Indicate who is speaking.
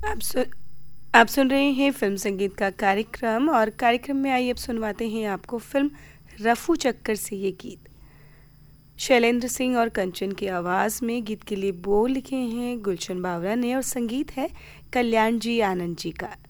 Speaker 1: आप सुन आप सुन रहे हैं फिल्म संगीत का कार्यक्रम और कार्यक्रम में आइए अब सुनवाते हैं आपको फिल्म रफू चक्कर से ये गीत। शैलेंद्र सिंह और कंचन की आवाज़ में गीत के लिए बोल लिखे हैं गुलशन बावरा ने और संगीत है कल्याण जी आनंद जी का।